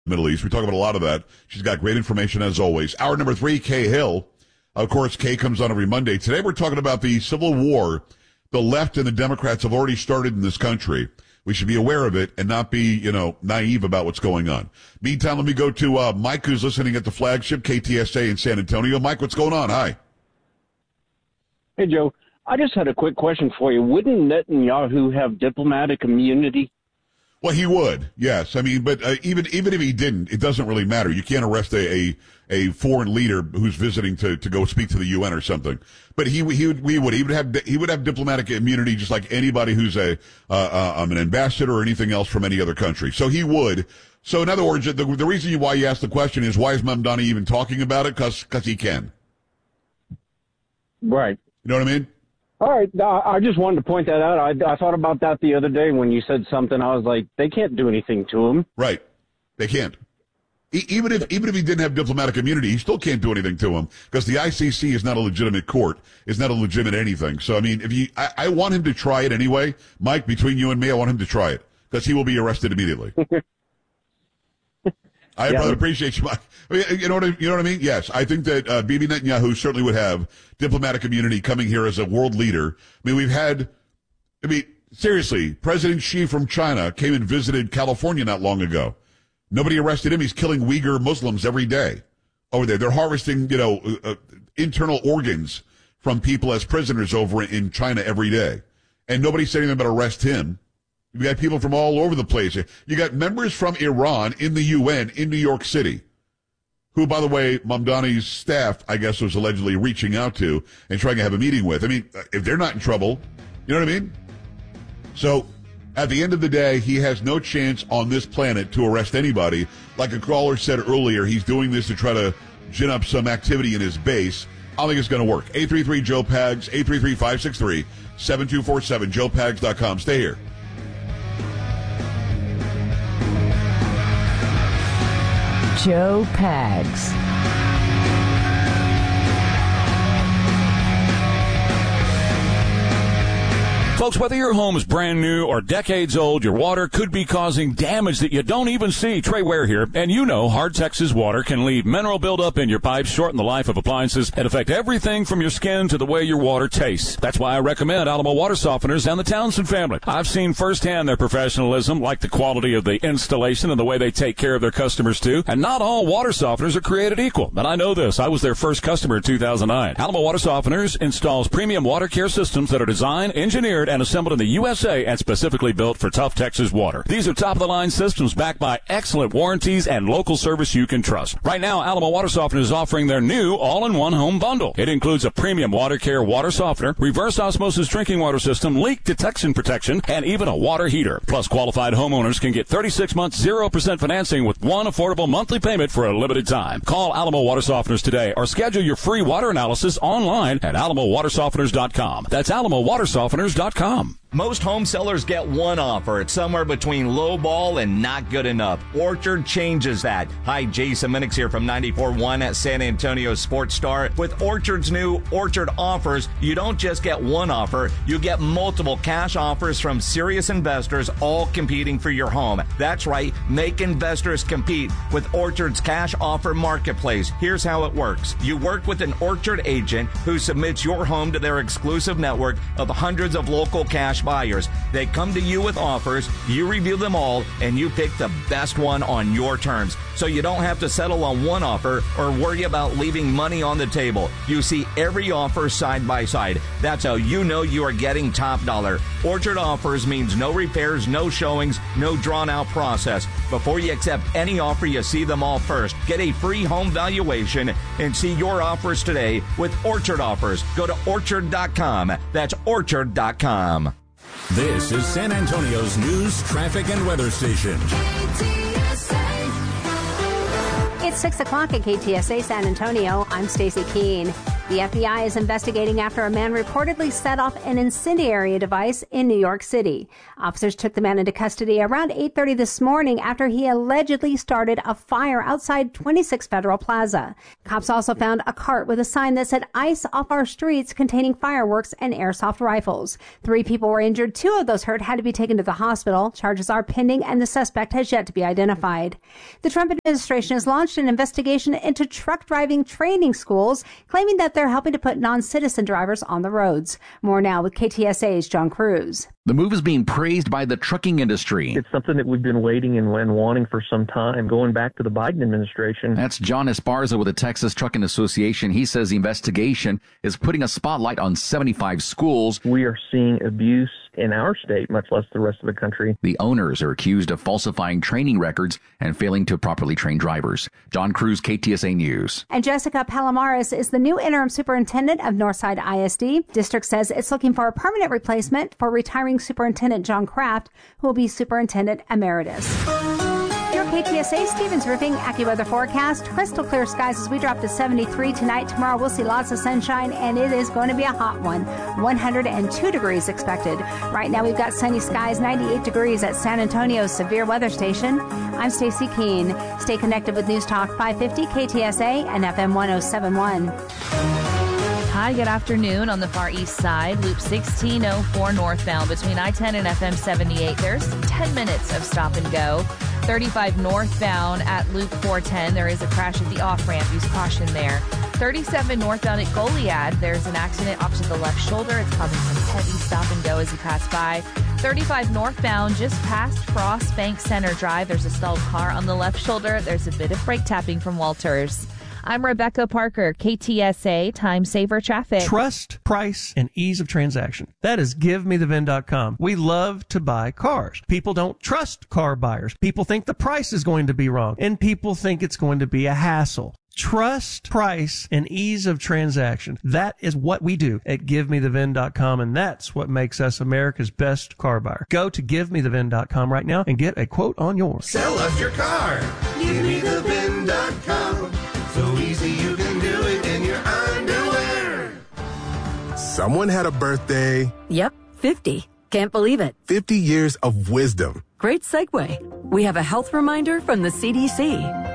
Middle East. We talk about a lot of that. She's got great information as always. Hour number 3, Kay Hill. Of course, Kay comes on every Monday. Today we're talking about the civil war the left and the Democrats have already started in this country. We should be aware of it and not be, naive about what's going on. Meantime, let me go to Mike, who's listening at the flagship KTSA in San Antonio. Mike, what's going on? Hi. Hey, Joe. I just had a quick question for you. Wouldn't Netanyahu have diplomatic immunity? Well, he would, yes. I mean, but even if he didn't, it doesn't really matter. You can't arrest a foreign leader who's visiting to go speak to the UN or something. But he would have diplomatic immunity just like anybody who's an ambassador or anything else from any other country. So he would. So in other words, the reason why you asked the question is, why is Mamdani even talking about it? Because he can. Right. You know what I mean? All right. I just wanted to point that out. I thought about that the other day when you said something. I was like, they can't do anything to him. Right. They can't. Even if he didn't have diplomatic immunity, he still can't do anything to him because the ICC is not a legitimate court. It's not a legitimate anything. So, I mean, I want him to try it anyway. Mike, between you and me, I want him to try it because he will be arrested immediately. I appreciate you, Mike. I mean, you know what I mean? Yes, I think that Bibi Netanyahu certainly would have diplomatic immunity coming here as a world leader. I mean, seriously, President Xi from China came and visited California not long ago. Nobody arrested him. He's killing Uyghur Muslims every day over there. They're harvesting, internal organs from people as prisoners over in China every day. And nobody's saying anything about arrest him. You got people from all over the place. You got members from Iran in the UN in New York City, who, by the way, Mamdani's staff, I guess, was allegedly reaching out to and trying to have a meeting with. I mean, if they're not in trouble, you know what I mean? So, at the end of the day, he has no chance on this planet to arrest anybody. Like a caller said earlier, he's doing this to try to gin up some activity in his base. I don't think it's going to work. 833-JOE-PAGS, 833-563-7247, joepags.com. Stay here. Joe Pags. Folks, whether your home is brand new or decades old, your water could be causing damage that you don't even see. Trey Ware here, and you know Hard Texas water can leave mineral buildup in your pipes, shorten the life of appliances, and affect everything from your skin to the way your water tastes. That's why I recommend Alamo Water Softeners and the Townsend family. I've seen firsthand their professionalism, like the quality of the installation and the way they take care of their customers too. And not all water softeners are created equal, but I know this. I was their first customer in 2009. Alamo Water Softeners installs premium water care systems that are designed, engineered, and assembled in the USA and specifically built for tough Texas water. These are top-of-the-line systems backed by excellent warranties and local service you can trust. Right now, Alamo Water Softener is offering their new all-in-one home bundle. It includes a premium water care water softener, reverse osmosis drinking water system, leak detection protection, and even a water heater. Plus, qualified homeowners can get 36 months 0% financing with one affordable monthly payment for a limited time. Call Alamo Water Softeners today or schedule your free water analysis online at alamowatersofteners.com. That's alamowatersofteners.com. Most home sellers get one offer. It's somewhere between low ball and not good enough. Orchard changes that. Hi, Jason Minix here from 94.1 at San Antonio Sports Star. With Orchard's new Orchard offers, you don't just get one offer, you get multiple cash offers from serious investors, all competing for your home. That's right, make investors compete with Orchard's cash offer marketplace. Here's how it works. You work with an Orchard agent who submits your home to their exclusive network of hundreds of local cash buyers. They come to you with offers, you review them all, and you pick the best one on your terms. So you don't have to settle on one offer or worry about leaving money on the table. You see every offer side by side. That's how you know you are getting top dollar. Orchard offers means no repairs, no showings, no drawn out process. Before you accept any offer, you see them all first. Get a free home valuation and see your offers today with Orchard offers. Go to orchard.com. That's orchard.com. This is San Antonio's news, traffic, and weather station. It's 6 o'clock at KTSA San Antonio. I'm Stacy Keene. The FBI is investigating after a man reportedly set off an incendiary device in New York City. Officers took the man into custody around 8:30 this morning after he allegedly started a fire outside 26 Federal Plaza. Cops also found a cart with a sign that said "Ice off our streets" containing fireworks and airsoft rifles. 3 people were injured. 2 of those hurt had to be taken to the hospital. Charges are pending and the suspect has yet to be identified. The Trump administration has launched an investigation into truck driving training schools, claiming that they're helping to put non-citizen drivers on the roads. More now with KTSA's John Cruz. The move is being praised by the trucking industry. It's something that we've been waiting and wanting for some time, going back to the Biden administration. That's John Esparza with the Texas Trucking Association. He says the investigation is putting a spotlight on 75 schools. We are seeing abuse in our state, much less the rest of the country. The owners are accused of falsifying training records and failing to properly train drivers. John Cruz, KTSA News. And Jessica Palomares is the new interim superintendent of Northside ISD. District says it's looking for a permanent replacement for retiring Superintendent John Kraft, who will be Superintendent Emeritus. Your KTSA Stevens Roofing AccuWeather forecast. Crystal clear skies as we drop to 73 tonight. Tomorrow we'll see lots of sunshine, and it is going to be a hot one. 102 degrees expected. Right now we've got sunny skies, 98 degrees at San Antonio's severe weather station. I'm Stacey Keene. Stay connected with News Talk 550 KTSA and FM 1071. Hi, good afternoon. On the far east side, Loop 1604 northbound between I-10 and FM 78. There's 10 minutes of stop and go. 35 northbound at Loop 410. There is a crash at the off-ramp. Use caution there. 37 northbound at Goliad. There's an accident off to the left shoulder. It's causing some heavy stop and go as you pass by. 35 northbound just past Frost Bank Center Drive. There's a stalled car on the left shoulder. There's a bit of brake tapping from Walters. I'm Rebecca Parker, KTSA Time Saver Traffic. Trust, price, and ease of transaction. That is GiveMeTheVin.com. We love to buy cars. People don't trust car buyers. People think the price is going to be wrong, and people think it's going to be a hassle. Trust, price, and ease of transaction. That is what we do at GiveMeTheVin.com, and that's what makes us America's best car buyer. Go to GiveMeTheVin.com right now and get a quote on yours. Sell us your car. GiveMeTheVin.com. So easy you can do it in your underwear. Someone had a birthday. Yep, 50. Can't believe it. 50 years of wisdom. Great segue. We have a health reminder from the CDC.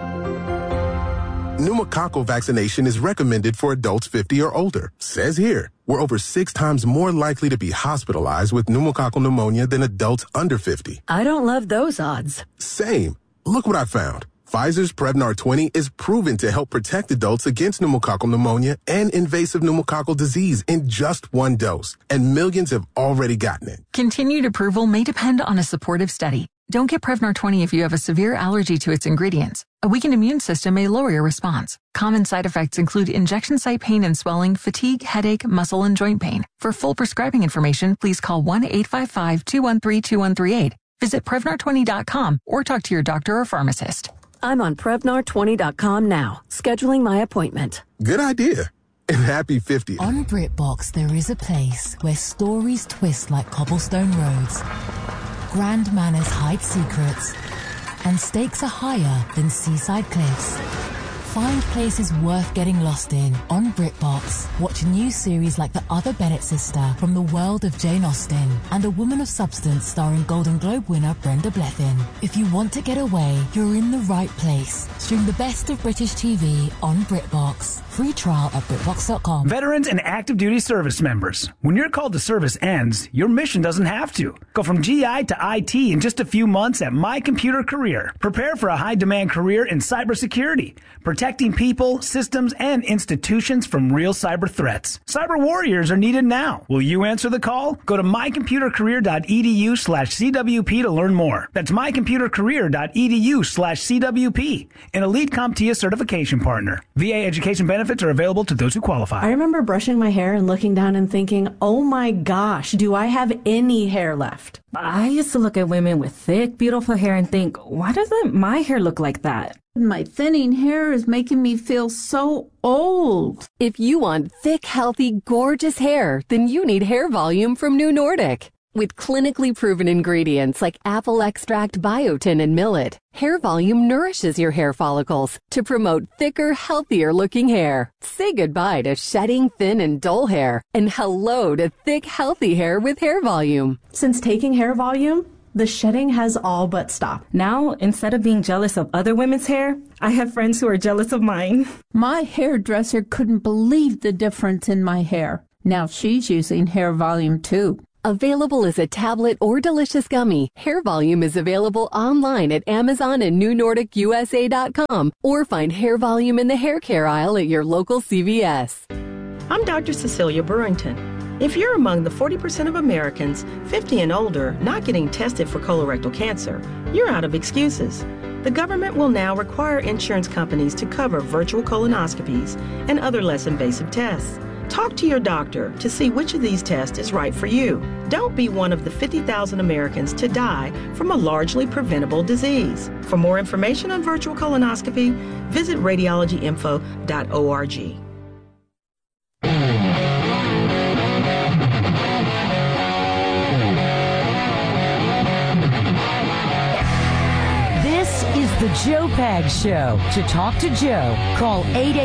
Pneumococcal vaccination is recommended for adults 50 or older. Says here, we're over 6 times more likely to be hospitalized with pneumococcal pneumonia than adults under 50. I don't love those odds. Same. Look what I found. Pfizer's Prevnar 20 is proven to help protect adults against pneumococcal pneumonia and invasive pneumococcal disease in just 1 dose. And millions have already gotten it. Continued approval may depend on a supportive study. Don't get Prevnar 20 if you have a severe allergy to its ingredients. A weakened immune system may lower your response. Common side effects include injection site pain and swelling, fatigue, headache, muscle, and joint pain. For full prescribing information, please call 1-855-213-2138. Visit Prevnar20.com or talk to your doctor or pharmacist. I'm on Prevnar20.com now, scheduling my appointment. Good idea. And happy 50th. On BritBox, there is a place where stories twist like cobblestone roads, grand manners hide secrets, and stakes are higher than seaside cliffs. Find places worth getting lost in on BritBox. Watch a new series like The Other Bennett Sister from the world of Jane Austen and A Woman of Substance starring Golden Globe winner Brenda Blethyn. If you want to get away, you're in the right place. Stream the best of British TV on BritBox. Free trial at BritBox.com. Veterans and active duty service members. When your call to service ends, your mission doesn't have to. Go from GI to IT in just a few months at My Computer Career. Prepare for a high-demand career in cybersecurity, protecting people, systems, and institutions from real cyber threats. Cyber warriors are needed now. Will you answer the call? Go to mycomputercareer.edu/CWP to learn more. That's mycomputercareer.edu/CWP. An Elite CompTIA certification partner. VA education benefits are available to those who qualify. I remember brushing my hair and looking down and thinking, oh my gosh, do I have any hair left? I used to look at women with thick, beautiful hair and think, why doesn't my hair look like that? My thinning hair is making me feel so old. If you want thick, healthy, gorgeous hair, then you need Hair Volume from New Nordic. With clinically proven ingredients like apple extract, biotin, and millet, Hair Volume nourishes your hair follicles to promote thicker, healthier-looking hair. Say goodbye to shedding, thin, and dull hair, and hello to thick, healthy hair with Hair Volume. Since taking Hair Volume, the shedding has all but stopped. Now, instead of being jealous of other women's hair, I have friends who are jealous of mine. My hairdresser couldn't believe the difference in my hair. Now she's using Hair Volume too. Available as a tablet or delicious gummy, Hair Volume is available online at Amazon and NewNordicUSA.com, or find Hair Volume in the hair care aisle at your local CVS. I'm Dr. Cecilia Burrington. If you're among the 40% of Americans 50 and older not getting tested for colorectal cancer, you're out of excuses. The government will now require insurance companies to cover virtual colonoscopies and other less invasive tests. Talk to your doctor to see which of these tests is right for you. Don't be one of the 50,000 Americans to die from a largely preventable disease. For more information on virtual colonoscopy, visit radiologyinfo.org. This is the Joe Pags Show. To talk to Joe, call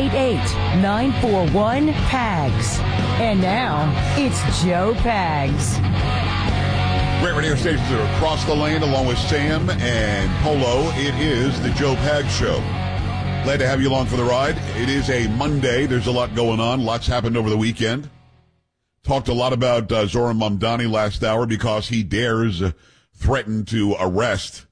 888-941-PAGS. And now, it's Joe Pags. Great radio stations that are across the land, along with Sam and Polo. It is the Joe Pags Show. Glad to have you along for the ride. It is a Monday. There's a lot going on. Lots happened over the weekend. Talked a lot about Zohran Mamdani last hour because he dares threaten to arrest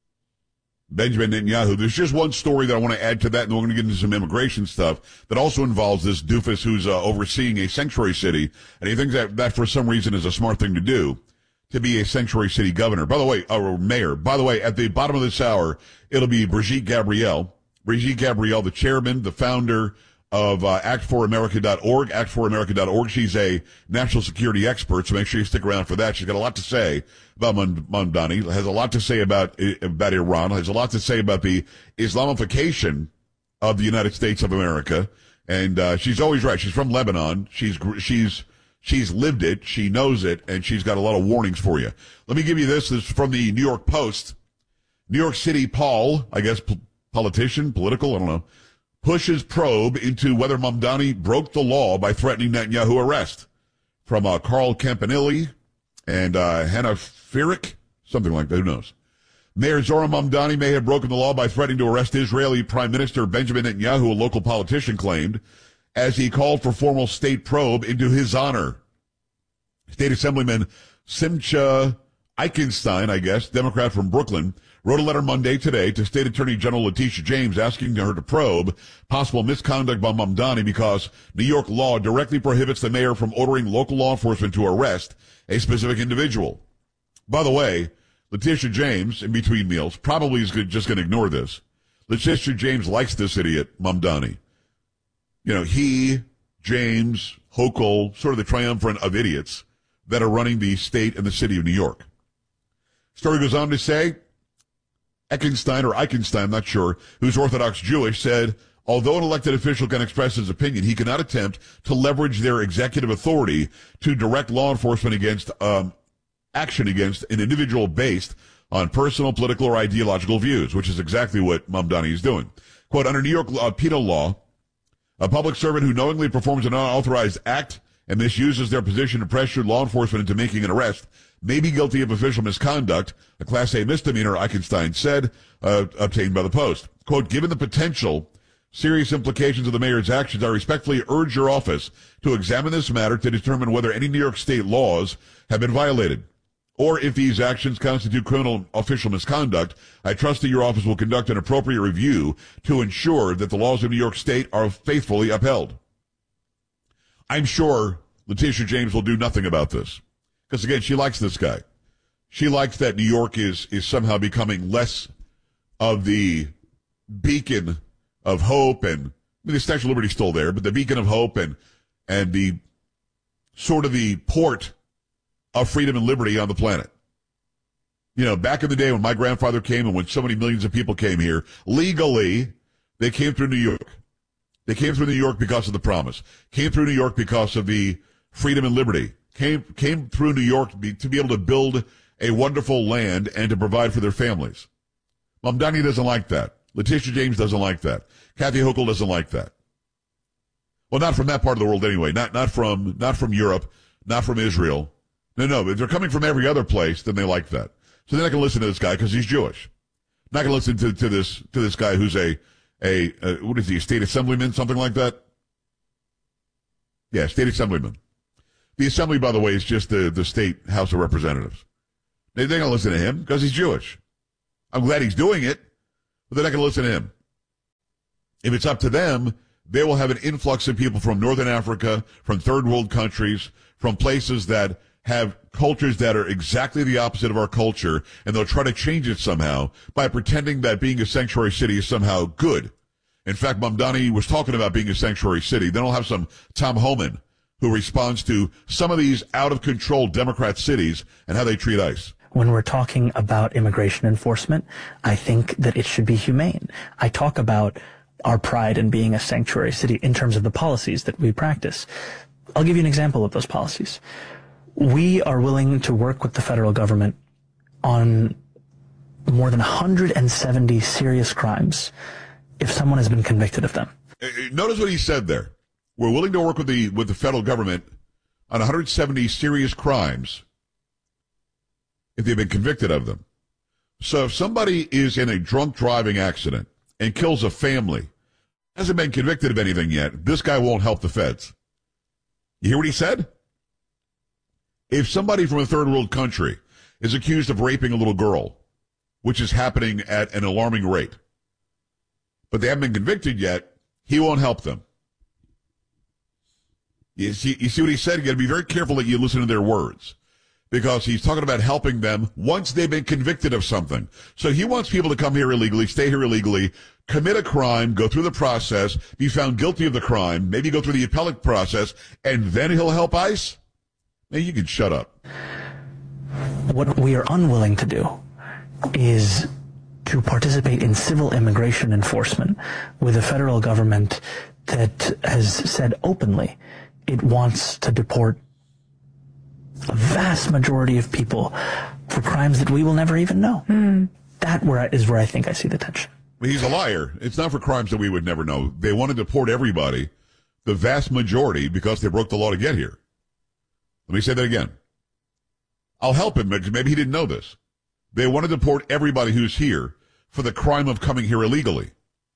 Benjamin Netanyahu. There's just one story that I want to add to that, and then we're going to get into some immigration stuff that also involves this doofus who's overseeing a sanctuary city, and he thinks that for some reason is a smart thing to do, to be a sanctuary city governor. By the way, or mayor. By the way, at the bottom of this hour, it'll be Brigitte Gabriel. Brigitte Gabriel, the chairman, the founder of act4america.org, act4america.org. She's a national security expert, so make sure you stick around for that. She's got a lot to say about Mamdani, has a lot to say about Iran, has a lot to say about the Islamification of the United States of America, and she's always right. She's from Lebanon. She's lived it, she knows it, and she's got a lot of warnings for you. Let me give you this. This is from the New York Post. New York City Paul, I guess politician, political, I don't know, pushes probe into whether Mamdani broke the law by threatening Netanyahu arrest. From Carl Campanelli and Hannah Firik, something like that, who knows. Mayor Zohran Mamdani may have broken the law by threatening to arrest Israeli Prime Minister Benjamin Netanyahu, a local politician claimed, as he called for formal state probe into his honor. State Assemblyman Simcha Eichenstein, I guess, Democrat from Brooklyn, wrote a letter Monday today to State Attorney General Letitia James asking her to probe possible misconduct by Mamdani because New York law directly prohibits the mayor from ordering local law enforcement to arrest a specific individual. By the way, Letitia James, in between meals, probably is just going to ignore this. Letitia James likes this idiot, Mamdani. You know, he, James, Hochul, sort of the triumvirate of idiots that are running the state and the city of New York. Story goes on to say, Eichenstein, I'm not sure, who's Orthodox Jewish, said, although an elected official can express his opinion, he cannot attempt to leverage their executive authority to direct law enforcement against action against an individual based on personal, political, or ideological views, which is exactly what Mamdani is doing. Quote, under New York penal law, a public servant who knowingly performs an unauthorized act and misuses their position to pressure law enforcement into making an arrest may be guilty of official misconduct, a Class A misdemeanor, Eichenstein said, obtained by the Post. Quote, given the potential serious implications of the mayor's actions, I respectfully urge your office to examine this matter to determine whether any New York state laws have been violated. Or if these actions constitute criminal official misconduct, I trust that your office will conduct an appropriate review to ensure that the laws of New York State are faithfully upheld. I'm sure Letitia James will do nothing about this. Because, again, she likes this guy. She likes that New York is somehow becoming less of the beacon of hope and, I mean, the Statue of Liberty is still there, but the beacon of hope and the sort of the port of freedom and liberty on the planet. You know, back in the day when my grandfather came and when so many millions of people came here, legally, they came through New York. They came through New York because of the promise. Came through New York because of the freedom and liberty. came through New York to be able to build a wonderful land and to provide for their families. Mamdani doesn't like that. Letitia James doesn't like that. Kathy Hochul doesn't like that. Well, not from that part of the world anyway. Not from Europe, not from Israel. No. If they're coming from every other place, then they like that. So they're not going to listen to this guy because he's Jewish. Not going to listen to this guy who's a what is he, a state assemblyman, something like that? Yeah, state assemblyman. The assembly, by the way, is just the state House of Representatives. They're going to listen to him because he's Jewish. I'm glad he's doing it, but they're not going to listen to him. If it's up to them, they will have an influx of people from Northern Africa, from third world countries, from places that have cultures that are exactly the opposite of our culture, and they'll try to change it somehow by pretending that being a sanctuary city is somehow good. In fact, Mamdani was talking about being a sanctuary city. Then I'll have some Tom Homan who responds to some of these out-of-control Democrat cities and how they treat ICE. When we're talking about immigration enforcement, I think that it should be humane. I talk about our pride in being a sanctuary city in terms of the policies that we practice. I'll give you an example of those policies. We are willing to work with the federal government on more than 170 serious crimes if someone has been convicted of them. Notice what he said there. We're willing to work with the federal government on 170 serious crimes if they've been convicted of them. So if somebody is in a drunk driving accident and kills a family, hasn't been convicted of anything yet, this guy won't help the feds. You hear what he said? If somebody from a third world country is accused of raping a little girl, which is happening at an alarming rate, but they haven't been convicted yet, he won't help them. You see what he said? You got to be very careful that you listen to their words, because he's talking about helping them once they've been convicted of something. So he wants people to come here illegally, stay here illegally, commit a crime, go through the process, be found guilty of the crime, maybe go through the appellate process, and then he'll help ICE? Now you can shut up. What we are unwilling to do is to participate in civil immigration enforcement with a federal government that has said openly it wants to deport a vast majority of people for crimes that we will never even know. That is where I think I see the tension. He's a liar. It's not for crimes that we would never know. They want to deport everybody, the vast majority, because they broke the law to get here. Let me say that again. I'll help him, because maybe he didn't know this. They want to deport everybody who's here for the crime of coming here illegally.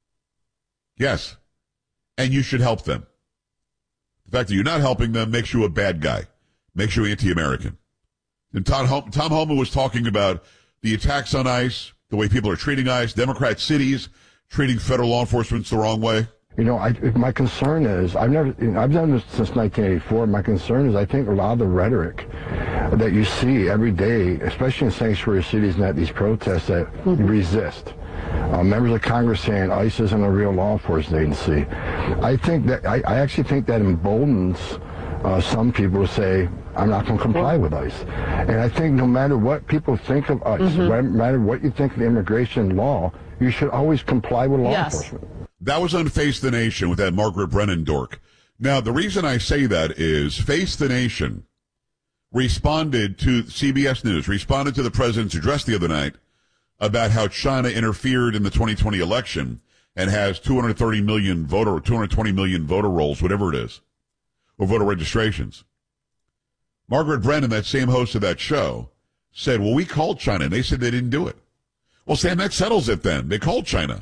Yes. And you should help them. The fact that you're not helping them makes you a bad guy. Makes you anti-American. And Tom Homan was talking about the attacks on ICE, the way people are treating ICE, Democrat cities treating federal law enforcement the wrong way. You know, my concern is, I've done this since 1984. My concern is, I think a lot of the rhetoric that you see every day, especially in sanctuary cities and at these protests, that resist. Members of Congress saying ICE isn't a real law enforcement agency. I actually think that emboldens some people to say, I'm not going to comply with ICE. And I think no matter what people think of ICE, no matter what you think of the immigration law, you should always comply with law enforcement. That was on Face the Nation with that Margaret Brennan dork. Now, the reason I say that is Face the Nation responded to CBS News, responded to the president's address the other night about how China interfered in the 2020 election and has 220 million voter rolls, whatever it is, or voter registrations. Margaret Brennan, that same host of that show, said, well, we called China, and they said they didn't do it. Well, Sam, that settles it then. They called China.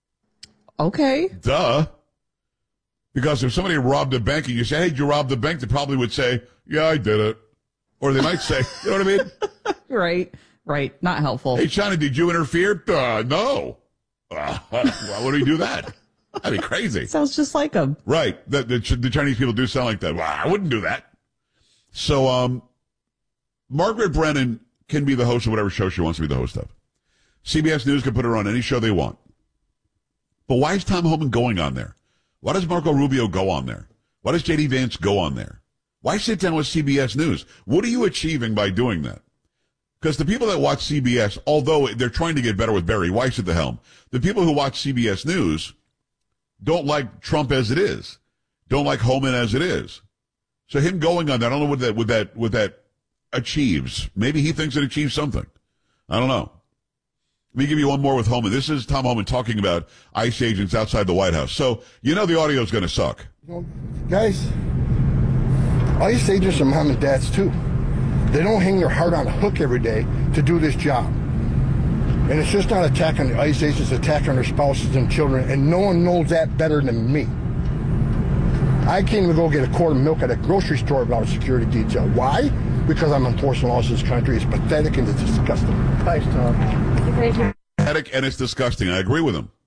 Okay. Duh. Because if somebody robbed a bank and you say, hey, did you rob the bank? They probably would say, yeah, I did it. Or they might say, you know what I mean? Right. Not helpful. Hey, China, did you interfere? No. Why would we do that? That'd be crazy. Sounds just like them. Right. The Chinese people do sound like that. Well, I wouldn't do that. So, Margaret Brennan can be the host of whatever show she wants to be the host of. CBS News can put her on any show they want. But why is Tom Homan going on there? Why does Marco Rubio go on there? Why does J.D. Vance go on there? Why sit down with CBS News? What are you achieving by doing that? Because the people that watch CBS, although they're trying to get better with Barry Weiss at the helm, the people who watch CBS News don't like Trump as it is, don't like Homan as it is. So him going on that, I don't know what that achieves. Maybe he thinks it achieves something. I don't know. Let me give you one more with Homan. This is Tom Homan talking about ICE agents outside the White House. So you know the audio is going to suck. Guys, ICE agents are mom and dads too. They don't hang their heart on a hook every day to do this job. And it's just not attacking the ICE agents, attacking their spouses and children, and no one knows that better than me. I can't even go get a quart of milk at a grocery store without a security detail. Why? Because I'm enforcing laws in this country. It's pathetic and it's disgusting. Thanks, Tom. Pathetic and it's disgusting. I agree with him.